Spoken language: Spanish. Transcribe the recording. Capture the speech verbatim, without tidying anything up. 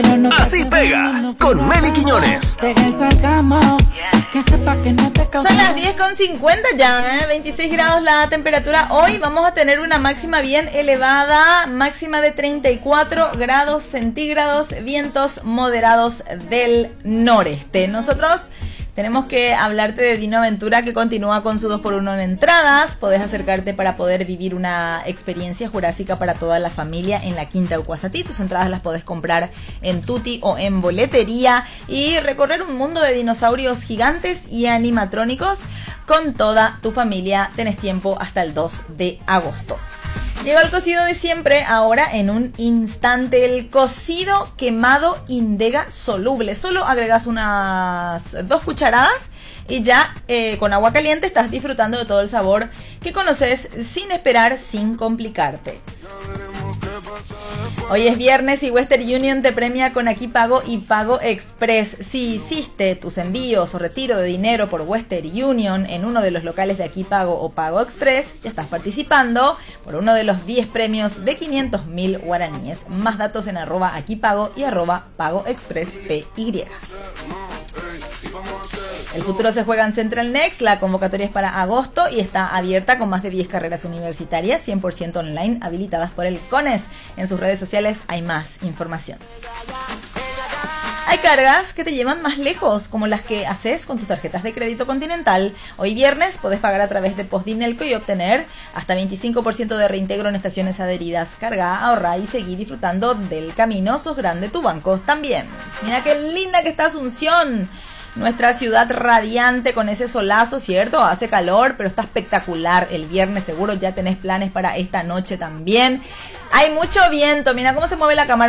Así pega con Meli Quiñones. Son las diez con cincuenta ya, ¿eh? veintiséis grados la temperatura. Hoy vamos a tener una máxima bien elevada, máxima de treinta y cuatro grados centígrados, vientos moderados del noreste. Nosotros tenemos que hablarte de Dino Aventura, que continúa con su dos por uno en entradas. Podés acercarte para poder vivir una experiencia jurásica para toda la familia en la Quinta Ucuazatí. Tus entradas las podés comprar en Tuti o en boletería y recorrer un mundo de dinosaurios gigantes y animatrónicos con toda tu familia. Tenés tiempo hasta el dos de agosto. Llegó el cocido de siempre, ahora en un instante. El cocido quemado Indega soluble. Solo agregas unas dos cucharadas y ya eh, con agua caliente estás disfrutando de todo el sabor que conoces sin esperar, sin complicarte. Hoy es viernes y Western Union te premia con Aquí Pago y Pago Express. Si hiciste tus envíos o retiro de dinero por Western Union en uno de los locales de Aquí Pago o Pago Express, ya estás participando por uno de los diez premios de quinientos mil guaraníes. Más datos en arroba Aquí Pago y arroba Pago Express P Y. El futuro se juega en Central Next. La convocatoria es para agosto y está abierta con más de diez carreras universitarias cien por ciento online habilitadas por el CONES. En sus redes sociales hay más información. Hay cargas que te llevan más lejos, como las que haces con tus tarjetas de crédito Continental. Hoy viernes podés pagar a través de Postdinelco y obtener hasta veinticinco por ciento de reintegro en estaciones adheridas. Carga, ahorra y seguí disfrutando del camino. Sos grande, tu banco también. Mira qué linda que está Asunción. Nuestra ciudad radiante con ese solazo, ¿cierto? Hace calor, pero está espectacular. El viernes seguro ya tenés planes para esta noche también. Hay mucho viento, mira cómo se mueve la cámara.